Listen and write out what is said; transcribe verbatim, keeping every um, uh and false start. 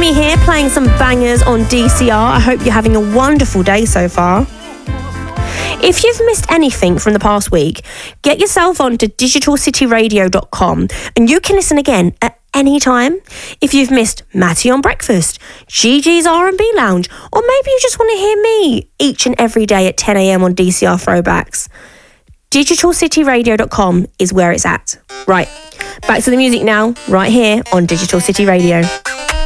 Amy here, playing some bangers on D C R. I hope you're having a wonderful day so far. If you've missed anything from the past week, get yourself onto digital city radio dot com and you can listen again at any time. If you've missed Matty on Breakfast, Gigi's R and B Lounge, or maybe you just want to hear me each and every day at ten a.m. on D C R Throwbacks, digital city radio dot com is where it's at. Right, back to the music now, right here on Digital City Radio.